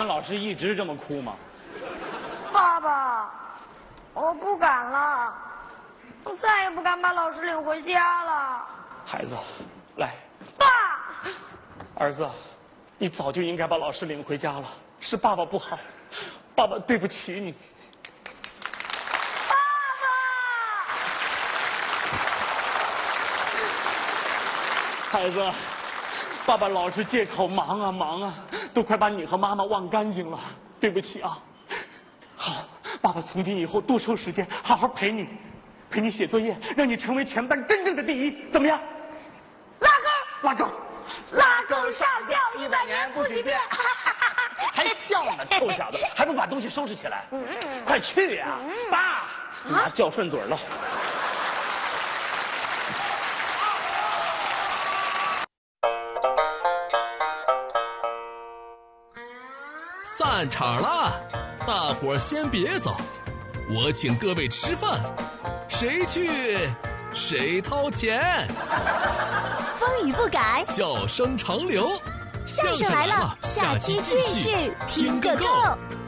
们老师一直这么哭吗？ 爸爸，我不敢了，我再也不敢把老师领回家了。 孩子，来。 爸， 儿子，你早就应该把老师领回家了，是爸爸不好，爸爸对不起你。 爸爸， 孩子，爸爸老是借口忙啊忙啊，都快把你和妈妈忘干净了，对不起啊。好，爸爸从今以后多抽时间，好好陪你写作业，让你成为全班真正的第一，怎么样？拉钩， 拉钩上吊100年不许变。 还笑呢，臭小子，还不把东西收拾起来？快去呀！爸，妈叫顺嘴了。 散场了，大伙儿先别走，我请各位吃饭，谁去谁掏钱。 风雨不改， 笑声长流。 相声来了，下期继续听个够。